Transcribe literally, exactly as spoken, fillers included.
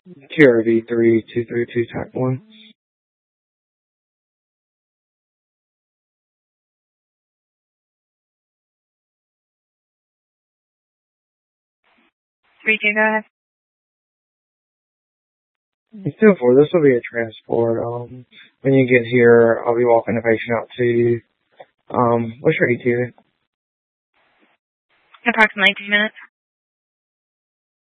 Sierra V three two three two type one. Three two, go ahead. Two four. This will be a transport. Um, when you get here, I'll be walking the patient out to you. Um, what's your E T A? Approximately two minutes.